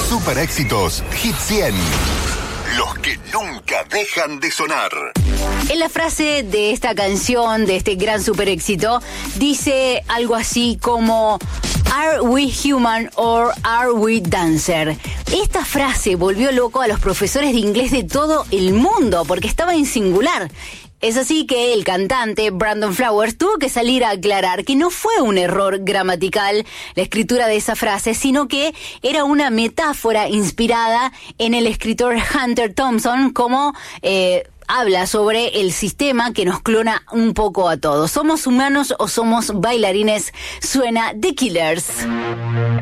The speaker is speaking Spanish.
Super éxitos Hit 100. Los que nunca dejan de sonar. En la frase de esta canción, de este gran super éxito, dice algo así como "Are we human or are we dancer?". Esta frase volvió loco a los profesores de inglés de todo el mundo porque estaba en singular. Es así que el cantante Brandon Flowers tuvo que salir a aclarar que no fue un error gramatical la escritura de esa frase, sino que era una metáfora inspirada en el escritor Hunter Thompson, como habla sobre el sistema que nos clona un poco a todos. ¿Somos humanos o somos bailarines? Suena The Killers.